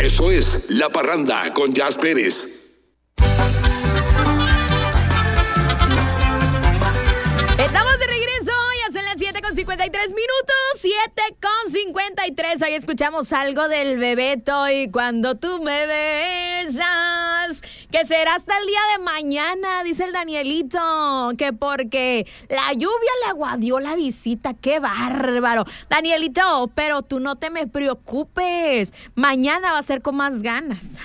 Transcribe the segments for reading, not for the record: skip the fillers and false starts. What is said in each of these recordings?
Eso es La Parranda con Jazz Pérez. Estamos de regreso, ya son las 7:53 minutos, 7:53. Ahí escuchamos algo del Bebeto y cuando tú me besas, que será hasta el día de mañana, dice el Danielito, que porque la lluvia le aguadió la visita. ¡Qué bárbaro! Danielito, pero tú no te me preocupes, mañana va a ser con más ganas.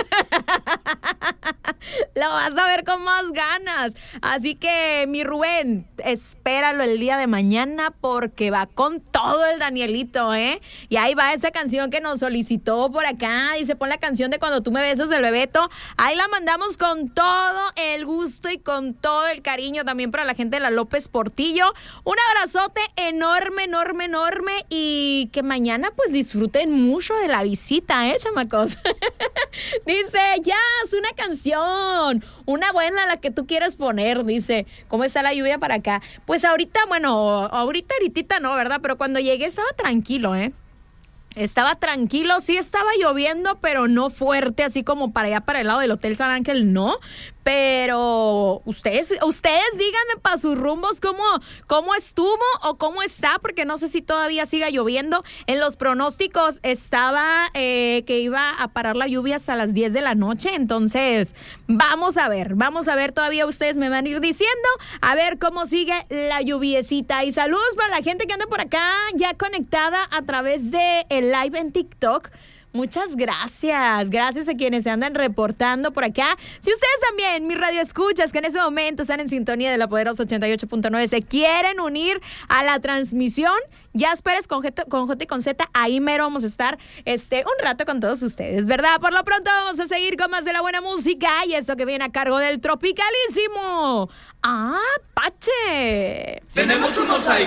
Lo vas a ver con más ganas. Así que, mi Rubén, espéralo el día de mañana porque va con todo el Danielito, ¿eh? Y ahí va esa canción que nos solicitó por acá. Dice, pon la canción de Cuando tú me besas del Bebeto. Ahí la mandamos con todo el gusto y con todo el cariño también para la gente de la López Portillo. Un abrazote enorme, enorme, enorme. Y que mañana pues disfruten mucho de la visita, chamacos. Dice, ya, es una canción, una buena la que tú quieres poner. Dice, ¿cómo está la lluvia para acá? Pues ahorita no, ¿verdad? Pero cuando llegué estaba tranquilo, Estaba tranquilo, sí estaba lloviendo, pero no fuerte, así como para allá, para el lado del Hotel San Ángel, no. Pero ustedes díganme para sus rumbos cómo estuvo o cómo está, porque no sé si todavía siga lloviendo. En los pronósticos estaba que iba a parar la lluvia hasta las 10 de la noche, entonces vamos a ver, todavía ustedes me van a ir diciendo, a ver cómo sigue la lluviecita. Y saludos para la gente que anda por acá ya conectada a través de el live en TikTok. Muchas gracias a quienes se andan reportando por acá. Si ustedes también, mis radioescuchas, que en ese momento están en sintonía de la Poderosa 88.9, se quieren unir a la transmisión, Jazz Pérez con J y con Z, ahí mero vamos a estar un rato con todos ustedes, ¿verdad? Por lo pronto vamos a seguir con más de la buena música y esto que viene a cargo del tropicalísimo Apache. Tenemos unos ahí